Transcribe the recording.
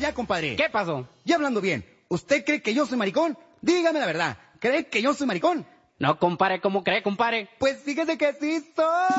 ya, compadre. ¿Qué pasó? Ya hablando bien, ¿usted cree que yo soy maricón? Dígame la verdad, ¿cree que yo soy maricón? No, compadre, ¿cómo cree, compadre? Pues fíjese que sí soy.